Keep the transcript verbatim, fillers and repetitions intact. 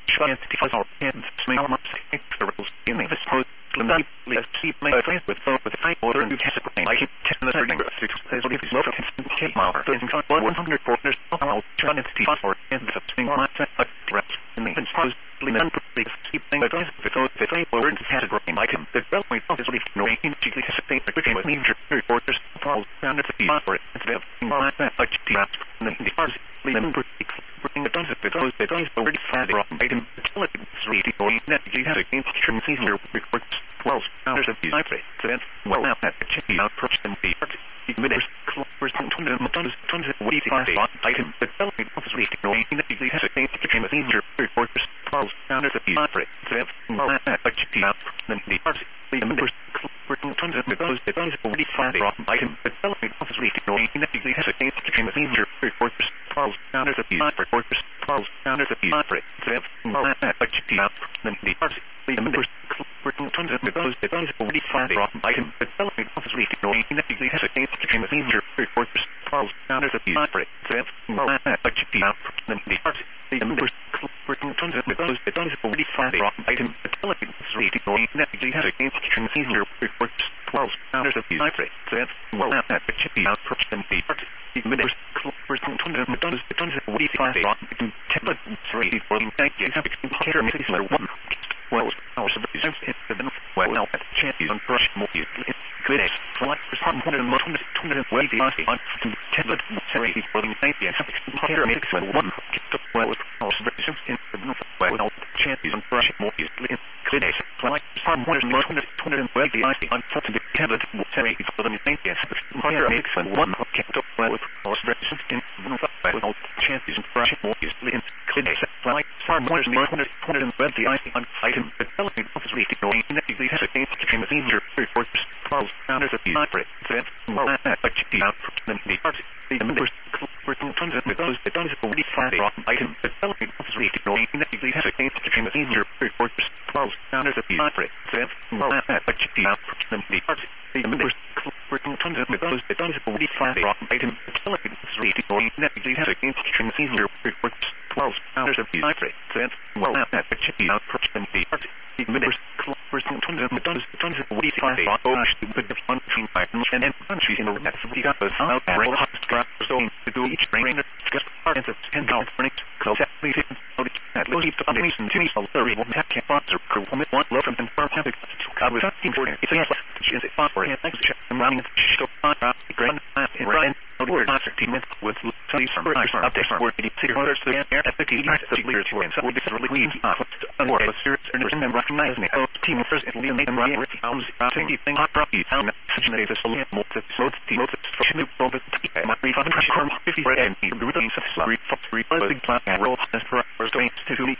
identifies our hands, smell our externals, in this post, let's keep my friends with thought with high order and test grain. I keep testing the thirty six says what if it's low to ten mile, doesn't find one hundred quarters, I'll try to identify our hands of thing on my set, a dress, in the post, Linen, please keep things advice because the high order and test grain. I can develop my thought is what if no in chickly has a thing that became a major reporters, falls down at the feet for it, instead of my set, a chick, and the parts, Linen, bring the dance because the dance already found it. Item intelligence reading or energy has a game picture here records twelve hours of design. So that's well out at the chippy approach and the art. Minutes, clovers, and tons of tons of tons of weight item development of reading or energy has a game picture here records twelve hours of design. So that's well out at the chippy approach and the art. The members clovers and tons of those the dance already found it. Item development of reading or energy has a game picture here records twelve hours of design. Records twelve hours of design. So that's well out at the chippy approach and the art. The members clovers and tons of those the dance already found it. Item development of reading or energy has a game picture here records twelve hours of design. So that's well out at the chippy approach and the art. The members clovers and tons of those the dance already found it. Item development of reading or energy has a game picture here records twelve hours of design. So that's well out at the chippy approach and the art. The members clovers and tons of those the dance already found it. Item development of reading or energy has a game picture here one. Well, hours of design have well out at champions on brush more easily. Good as flight for some hundred and hundred hundred and way the ice on template series for the ninety and have compare mix with one well with hours of design in the well out champions on brush more easily. Good as flight for some hundred and hundred hundred and way the ice on the template series for the ninety and have compare mix with one well with hours of design in the well out champions on brush more easily. Good as flight for some hundred and hundred hundred and way the ice on item development of reading or energy has a game picture here records twelve hours of design. So that's well out at the chippy approach and the art. The members clovers and tons of those the dance already found it. Item development of reading or energy has a game picture here records twelve hours of design. So that's well out at the chippy approach and the art. The members clovers and tons of those the dance already found it. Item development of reading or energy has a game picture here records twelve hours of design. So that's well out at the chippy approach and the art. The members clovers and tons of tons of tons of what find it. Oh, stupid the fun between items and countries in the net. We got those out and roll hot scrap zone to do each brain discuss parts of ten dollars for next close at least at least the foundation to me so very one have can't sponsor crew one one love and for topic to cover something for it. It's a is it fun for it next check I'm running show on grand and ran over thirteen minutes with some updates where the city orders the air at the T V the leader to and so this is really clean uh and what was serious and remember recognize me oh team first and Liam and Ryan Ricky Holmes routing thing hot property sound such as a more to slow the motor for new over my refund fifty and the routine of slurry for three big plant and roll as for going to